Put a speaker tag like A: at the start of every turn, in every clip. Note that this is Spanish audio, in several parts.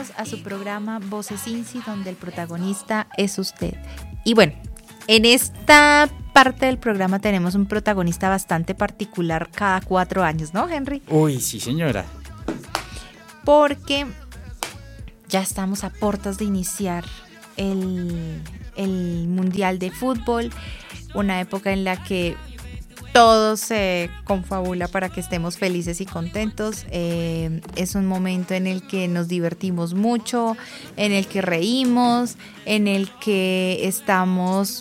A: bienvenidos a su programa Voces Insi, donde el protagonista es usted. Y bueno, en esta parte del programa tenemos un protagonista bastante particular cada 4 años, ¿no, Henry?
B: Uy, sí, señora.
A: Porque ya estamos a puertas de iniciar el Mundial de Fútbol, una época en la que todo se confabula para que estemos felices y contentos. Es un momento en el que nos divertimos mucho, en el que reímos, en el que estamos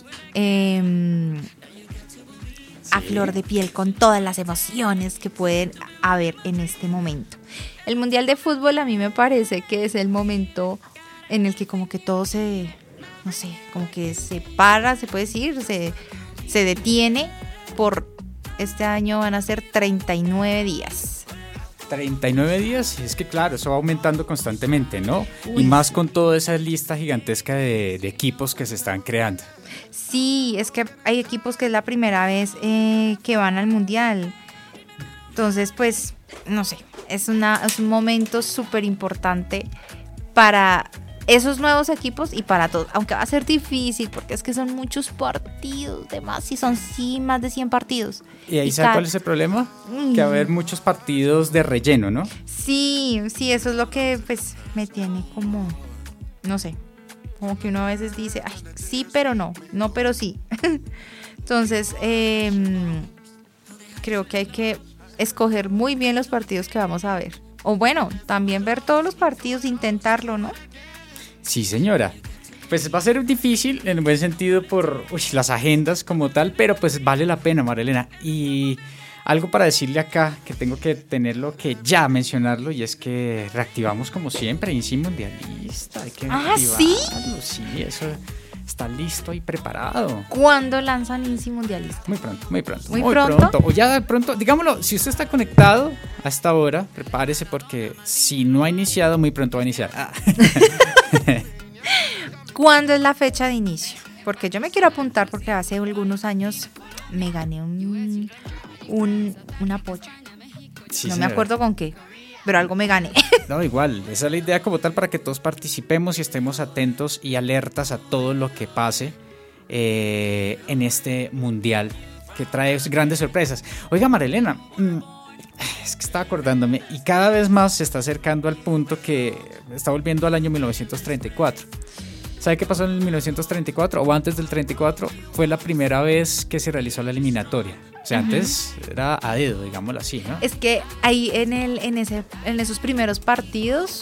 A: a flor de piel con todas las emociones que pueden haber en este momento. El Mundial de Fútbol a mí me parece que es el momento en el que como que todo se, no sé, como que se para, se puede decir, se detiene por... Este año van a ser 39 días.
B: 39 días, y es que claro, eso va aumentando constantemente, ¿no?
A: Uy.
B: Y más con toda esa lista gigantesca de equipos que se están creando.
A: Sí, es que hay equipos que es la primera vez que van al Mundial. Entonces, pues, no sé, es un momento súper importante para esos nuevos equipos y para todos, aunque va a ser difícil porque es que son muchos partidos, más de 100 partidos.
B: ¿Y ahí sabe cuál es el problema? Que va a haber muchos partidos de relleno, ¿no?
A: Sí, eso es lo que pues me tiene como, no sé, como que uno a veces dice, ay, sí, pero no pero sí. Entonces, creo que hay que escoger muy bien los partidos que vamos a ver. O bueno, también ver todos los partidos, intentarlo, ¿no?
B: Sí, señora. Pues va a ser difícil en el buen sentido por las agendas como tal, pero pues vale la pena, Marilena. Y algo para decirle acá, que tengo que tenerlo que ya mencionarlo, y es que reactivamos como siempre Insi Mundialista. Hay que reactivarlo.
A: ¿Sí?
B: Sí, eso está listo y preparado.
A: ¿Cuándo lanzan Insi Mundialista?
B: Muy pronto.
A: ¿Muy pronto?
B: O ya de pronto, digámoslo, si usted está conectado a esta hora, prepárese porque si no ha iniciado, muy pronto va a iniciar.
A: ¿Cuándo es la fecha de inicio? Porque yo me quiero apuntar porque hace algunos años me gané una polla.
B: Sí,
A: no
B: señora.
A: me acuerdo con qué, pero algo me gané.
B: No, igual, esa es la idea como tal para que todos participemos y estemos atentos y alertas a todo lo que pase en este mundial que trae grandes sorpresas. Oiga, Marilena, es que estaba acordándome y cada vez más se está acercando al punto que está volviendo al año 1934. ¿Sabe qué pasó en el 1934 o antes del 34? Fue la primera vez que se realizó la eliminatoria. O sea, antes era a dedo, digámoslo así, ¿no?
A: Es que ahí en esos primeros partidos,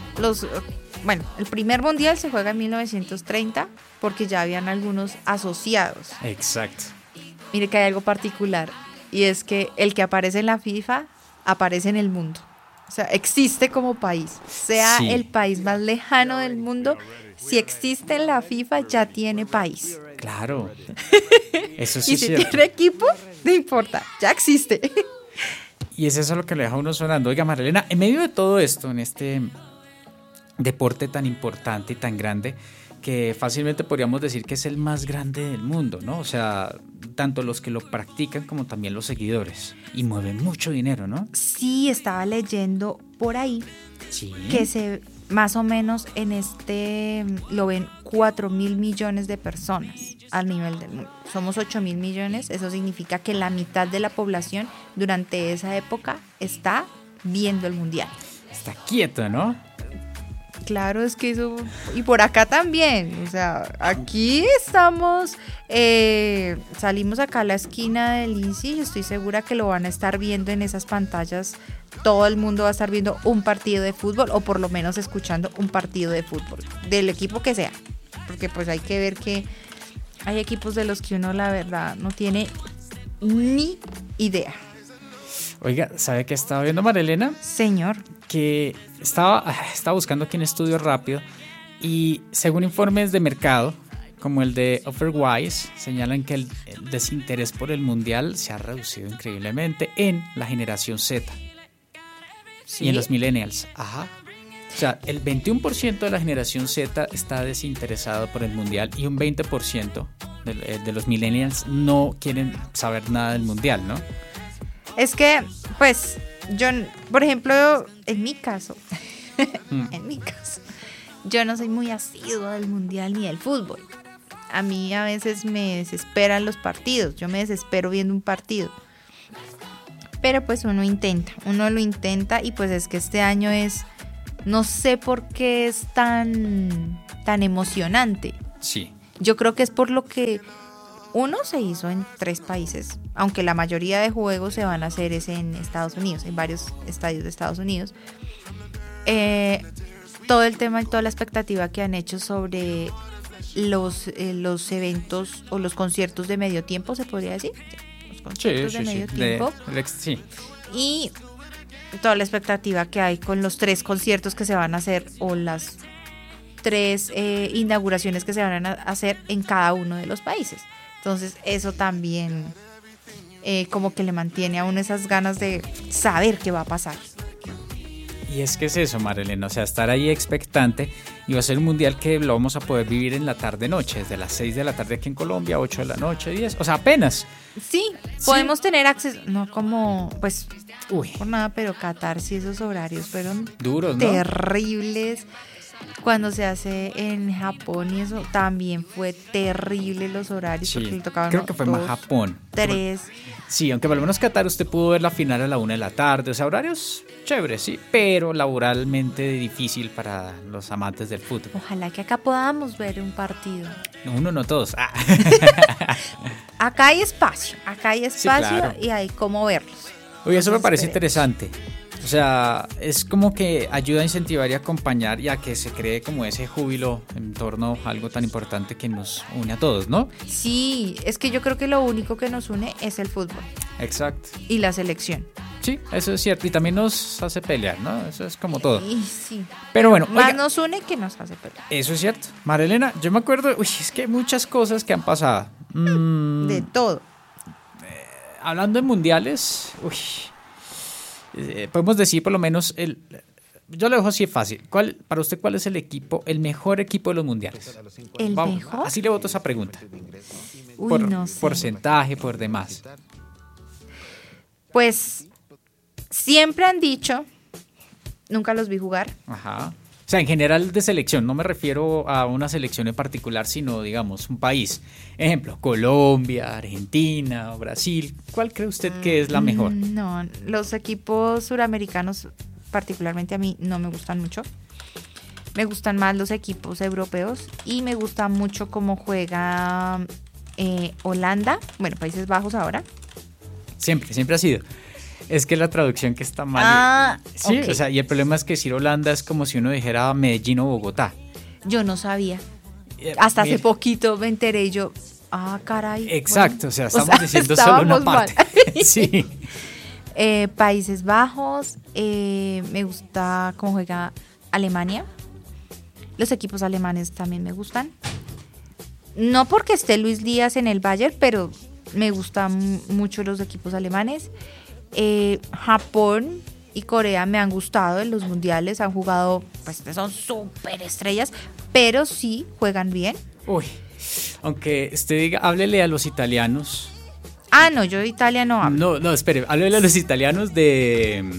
A: el primer mundial se juega en 1930 porque ya habían algunos asociados.
B: Exacto.
A: Mire que hay algo particular y es que el que aparece en la FIFA aparece en el mundo. O sea, existe como país. Sea
B: Sí.
A: el país más lejano del mundo, si existe en la FIFA ya tiene país.
B: Claro. Eso sí
A: Y
B: es
A: si
B: cierto.
A: tiene equipo, no importa, ya existe.
B: Y es eso lo que le deja a uno sonando. Oiga, Marilena, en medio de todo esto, en este deporte tan importante y tan grande, que fácilmente podríamos decir que es el más grande del mundo, ¿no? O sea, tanto los que lo practican como también los seguidores. Y mueven mucho dinero, ¿no?
A: Sí, estaba leyendo por ahí
B: Sí.
A: que más o menos lo ven 4.000 millones de personas a nivel del mundo. Somos 8.000 millones, eso significa que la mitad de la población durante esa época está viendo el mundial.
B: Está quieto, ¿no?
A: Claro, es que eso, y por acá también, o sea, aquí estamos, salimos acá a la esquina del INSI y estoy segura que lo van a estar viendo en esas pantallas, todo el mundo va a estar viendo un partido de fútbol o por lo menos escuchando un partido de fútbol, del equipo que sea, porque pues hay que ver que hay equipos de los que uno la verdad no tiene ni idea.
B: Oiga, ¿sabe qué estaba viendo, Marilena?
A: Señor.
B: Que estaba buscando aquí en Estudio Rápido y según informes de mercado, como el de Offerwise, señalan que el desinterés por el mundial se ha reducido increíblemente en la generación Z.
A: ¿Sí?
B: Y en los millennials. Ajá. O sea, el 21% de la generación Z está desinteresado por el mundial y un 20% de los millennials no quieren saber nada del mundial, ¿no?
A: Es que, pues, yo, por ejemplo, en mi caso, En mi caso, yo no soy muy asidua del mundial ni del fútbol. A mí a veces me desesperan los partidos. Yo me desespero viendo un partido. Pero pues uno lo intenta y pues es que este año no sé por qué es tan emocionante.
B: Sí.
A: Yo creo que es por lo que uno se hizo en 3 países, aunque la mayoría de juegos se van a hacer es en Estados Unidos, en varios estadios de Estados Unidos. Todo el tema y toda la expectativa que han hecho sobre los eventos o los conciertos de medio tiempo, se podría decir. Los conciertos de medio tiempo.
B: Sí.
A: Y toda la expectativa que hay con los 3 conciertos que se van a hacer o las 3 inauguraciones que se van a hacer en cada uno de los países. Entonces eso también como que le mantiene a uno esas ganas de saber qué va a pasar.
B: Y es que es eso, Marilena, o sea, estar ahí expectante, y va a ser un mundial que lo vamos a poder vivir en la tarde-noche, desde las 6 de la tarde aquí en Colombia, 8 de la noche, 10, o sea, apenas.
A: Sí, podemos tener acceso, no como, pues, por nada, pero Qatar, sí, esos horarios fueron
B: duros, ¿no?
A: Terribles. Cuando se hace en Japón y eso, también fue terrible los horarios.
B: Sí,
A: porque le tocaban
B: creo que fue más Japón.
A: 3.
B: Sí, aunque por lo menos Qatar usted pudo ver la final a la 1 de la tarde, o sea, horarios chéveres, sí, pero laboralmente difícil para los amantes del fútbol.
A: Ojalá que acá podamos ver un partido.
B: Uno, no todos.
A: Acá hay espacio sí, claro. Y hay cómo verlos.
B: Oye, eso me parece interesante. O sea, es como que ayuda a incentivar y acompañar y a que se cree como ese júbilo en torno a algo tan importante que nos une a todos, ¿no?
A: Sí, es que yo creo que lo único que nos une es el fútbol.
B: Exacto.
A: Y la selección.
B: Sí, eso es cierto. Y también nos hace pelear, ¿no? Eso es como todo.
A: Sí.
B: Pero bueno.
A: Más nos une que nos hace pelear.
B: Eso es cierto. Marilena, yo me acuerdo, es que hay muchas cosas que han pasado.
A: De todo.
B: Hablando de mundiales, podemos decir por lo menos yo lo dejo así fácil. Para usted, ¿cuál es el mejor equipo de los mundiales?
A: ¿El mejor?
B: Así le voto esa pregunta.
A: No sé.
B: Porcentaje, por demás.
A: Pues siempre han dicho, nunca los vi jugar.
B: Ajá. O sea, en general de selección, no me refiero a una selección en particular, sino, digamos, un país. Ejemplo, Colombia, Argentina, Brasil. ¿Cuál cree usted que es la mejor?
A: No, los equipos suramericanos, particularmente a mí, no me gustan mucho. Me gustan más los equipos europeos y me gusta mucho cómo juega Holanda, bueno, Países Bajos ahora.
B: Siempre ha sido. Es que la traducción que está mal. Sí,
A: okay.
B: O sea, y el problema es que decir Holanda es como si uno dijera Medellín o Bogotá.
A: Yo no sabía. Hasta hace poquito me enteré y yo, caray.
B: Exacto, bueno, o sea, estamos diciendo solo una parte. Sí.
A: Países Bajos, me gusta cómo juega Alemania. Los equipos alemanes también me gustan. No porque esté Luis Díaz en el Bayern, pero me gustan mucho los equipos alemanes. Japón y Corea me han gustado en los mundiales, han jugado, pues son súper estrellas, pero sí juegan bien.
B: Aunque usted diga, háblele a los italianos.
A: No, yo de Italia no hablo.
B: No, espere, háblele a los italianos de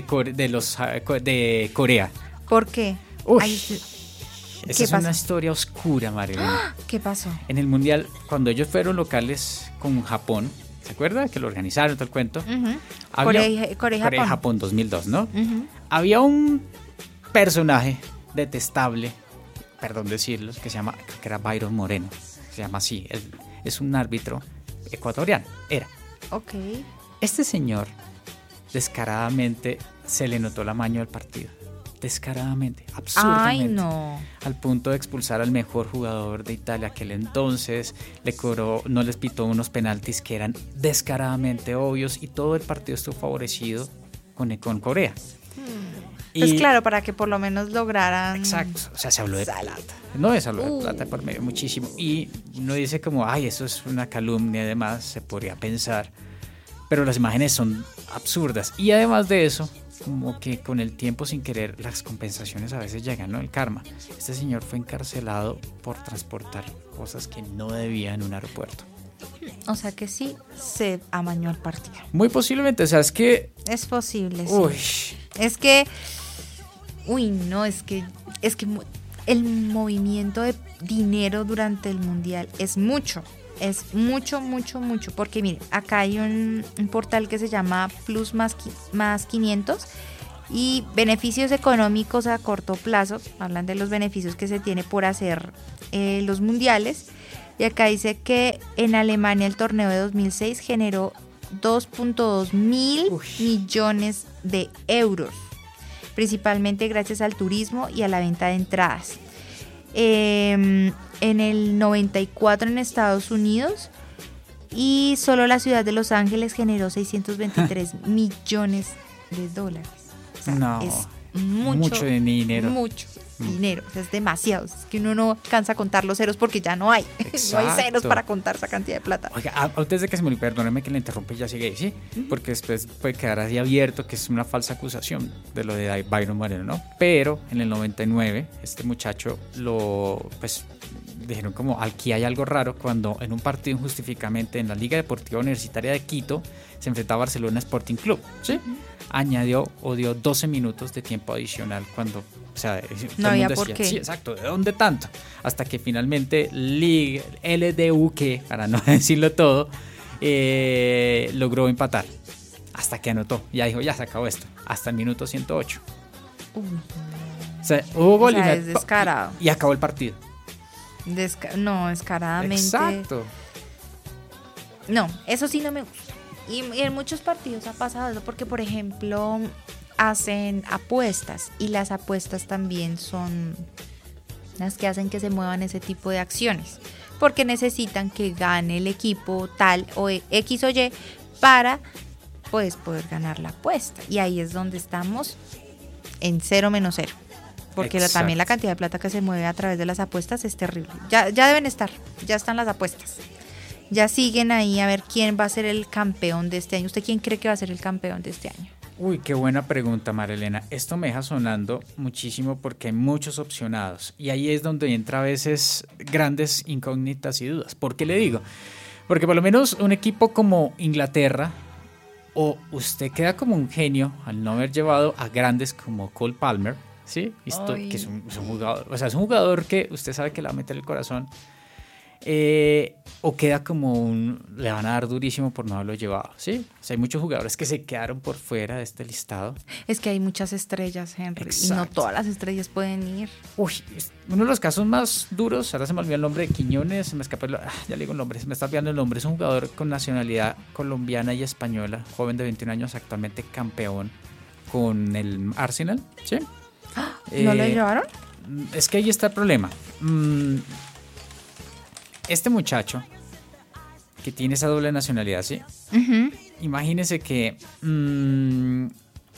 B: Corea.
A: ¿Por qué?
B: Esa es una historia oscura, Marilena.
A: ¿Qué pasó?
B: En el mundial, cuando ellos fueron locales con Japón, ¿se acuerda? Que lo organizaron, todo el cuento.
A: Uh-huh. Corea-Japón
B: 2002, ¿no?
A: Uh-huh.
B: Había un personaje detestable, perdón decirlo, que se llama, creo que era Byron Moreno, se llama así, es un árbitro ecuatoriano, era.
A: Ok.
B: Este señor, descaradamente, se le notó el amaño del partido. Descaradamente, absurdamente.
A: Ay, no.
B: Al punto de expulsar al mejor jugador de Italia aquel entonces, le cobró, no les pitó unos penaltis que eran descaradamente obvios y todo el partido estuvo favorecido con Corea.
A: Pues claro, para que por lo menos lograran.
B: Exacto, o sea, se habló de plata. No se habló de plata por medio muchísimo. Y uno dice como, eso es una calumnia, además se podría pensar. Pero las imágenes son absurdas. Y además de eso, como que con el tiempo sin querer las compensaciones a veces llegan, ¿no? El karma. Este señor fue encarcelado por transportar cosas que no debía en un aeropuerto.
A: O sea que sí se amañó el partido.
B: Muy posiblemente, o sea, es que...
A: Es posible, sí.
B: Uy.
A: Es que Uy, no, es que el movimiento de dinero durante el mundial es mucho. Es mucho, porque miren, acá hay un portal que se llama Plus más 500 y beneficios económicos a corto plazo, hablan de los beneficios que se tiene por hacer los mundiales, y acá dice que en Alemania el torneo de 2006 generó 2.2 mil millones de euros, principalmente gracias al turismo y a la venta de entradas. En el 94 en Estados Unidos, y solo la ciudad de Los Ángeles generó 623 millones de dólares. O sea,
B: no,
A: es
B: mucho de dinero.
A: Mucho dinero, o sea, es demasiado. Es que uno no cansa a contar los ceros porque ya no hay. No hay ceros para contar esa cantidad de plata.
B: Oiga, antes de que se me olvide, perdóneme que le interrumpa y ya sigue ahí, ¿sí? Porque después puede quedar así abierto que es una falsa acusación de lo de Byron Moreno, ¿no? Pero en el 99, este muchacho dijeron como aquí hay algo raro cuando en un partido injustificadamente en la Liga Deportiva Universitaria de Quito se enfrentaba a Barcelona Sporting Club, ¿sí? Añadió o dio 12 minutos de tiempo adicional cuando, o sea,
A: no había por qué.
B: Sí, exacto, ¿de dónde tanto? Hasta que finalmente LDUK, para no decirlo todo, logró empatar. Hasta que anotó, ya dijo, ya se acabó esto, hasta el minuto 108. O sea, hubo gol
A: es descarado.
B: Y acabó el partido.
A: Descaradamente.
B: Exacto.
A: No, eso sí no me gusta. Y en muchos partidos ha pasado eso, porque por ejemplo hacen apuestas, y las apuestas también son las que hacen que se muevan ese tipo de acciones, porque necesitan que gane el equipo tal o X o Y para pues poder ganar la apuesta, y ahí es donde estamos en 0 menos 0. Porque también la cantidad de plata que se mueve a través de las apuestas es terrible. Ya deben estar, ya están las apuestas. Ya siguen ahí a ver quién va a ser el campeón de este año. ¿Usted quién cree que va a ser el campeón de este año?
B: Uy, qué buena pregunta, Marilena. Esto me deja sonando muchísimo porque hay muchos opcionados. Y ahí es donde entra a veces grandes incógnitas y dudas. ¿Por qué le digo? Porque por lo menos un equipo como Inglaterra, o usted queda como un genio al no haber llevado a grandes como Cole Palmer, ¿sí? Que es un jugador, o sea, es un jugador que usted sabe que le va a meter el corazón, o queda como le van a dar durísimo por no haberlo llevado, ¿sí? O sea, hay muchos jugadores que se quedaron por fuera de este listado.
A: Es que hay muchas estrellas, Henry.
B: Exacto.
A: Y no todas las estrellas pueden ir.
B: Uy, uno de los casos más duros, ahora se me olvidó el nombre de Quiñones, se me escapó ya le digo el nombre, se me está olvidando el nombre, es un jugador con nacionalidad colombiana y española, joven de 21 años, actualmente campeón con el Arsenal, ¿sí?
A: ¿No lo llevaron?
B: Es que ahí está el problema. Este muchacho que tiene esa doble nacionalidad, ¿sí? Uh-huh. Imagínese que él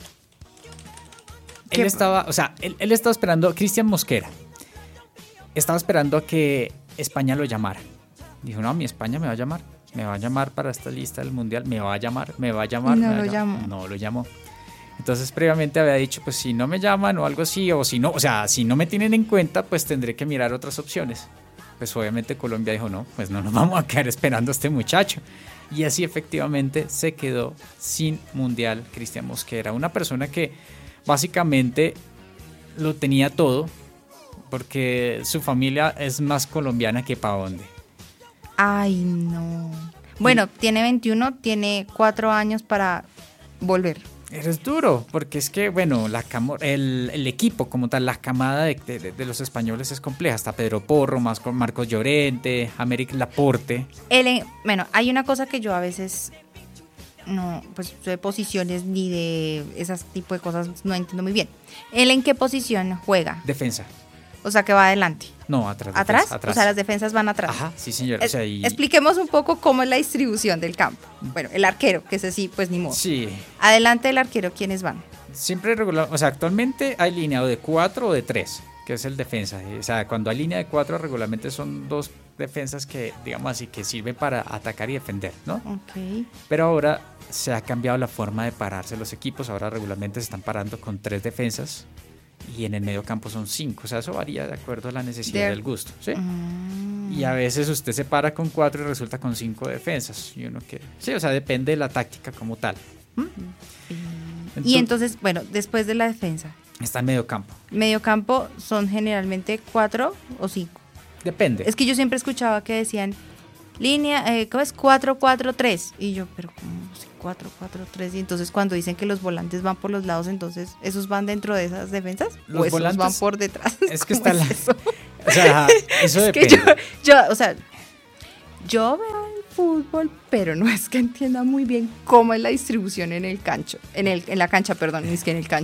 B: estaba esperando, Cristian Mosquera estaba esperando a que España lo llamara. Dijo, no, mi España me va a llamar para esta lista del mundial, me va a llamar. No lo llamó. Entonces previamente había dicho, pues si no me llaman o algo así, o si no me tienen en cuenta, pues tendré que mirar otras opciones. Pues obviamente Colombia dijo, no, pues no nos vamos a quedar esperando a este muchacho. Y así efectivamente se quedó sin mundial Cristian Mosquera, una persona que básicamente lo tenía todo, porque su familia es más colombiana que pa' dónde.
A: Ay, no. Bueno, tiene 21, tiene 4 años para volver.
B: Es duro, porque es que, bueno, el equipo como tal, la camada de los españoles es compleja. Está Pedro Porro, Marcos Llorente, Améric Laporte.
A: Bueno, hay una cosa que yo a veces no, pues de posiciones ni de esas tipo de cosas no entiendo muy bien. ¿Él en qué posición juega?
B: Defensa.
A: O sea, que va adelante.
B: No, atrás.
A: ¿Atrás? O sea, las defensas van atrás.
B: Ajá, sí, señor. O sea,
A: expliquemos un poco cómo es la distribución del campo. Bueno, el arquero, que ese sí, pues ni modo.
B: Sí.
A: Adelante del arquero, ¿quiénes van?
B: Siempre regular, o sea, actualmente hay línea de 4 o de 3, que es el defensa. O sea, cuando hay línea de 4, regularmente son 2 defensas que, digamos así, que sirven para atacar y defender, ¿no?
A: Ok.
B: Pero ahora se ha cambiado la forma de pararse los equipos. Ahora regularmente se están parando con 3 defensas. Y en el medio campo son 5, o sea, eso varía de acuerdo a la necesidad del gusto, ¿sí? Y a veces usted se para con 4 y resulta con 5 defensas. Y uno que, sí, o sea, depende de la táctica como tal.
A: Y entonces, bueno, después de la defensa,
B: Está en medio campo.
A: Medio campo son generalmente 4 o 5.
B: Depende.
A: Es que yo siempre escuchaba que decían línea, ¿cómo es? 4-4-3. Y yo, pero ¿cómo? 4-4-3. Y entonces cuando dicen que los volantes van por los lados, entonces, ¿esos van dentro de esas defensas?
B: Los
A: ¿O esos
B: volantes
A: van por detrás?
B: Es que
A: ¿Cómo
B: está
A: es eso?
B: O sea, eso
A: Es que
B: depende.
A: o sea, yo veo el fútbol, pero no es que entienda muy bien cómo es la distribución en el cancho, en la cancha, perdón, ni es que en el cancho.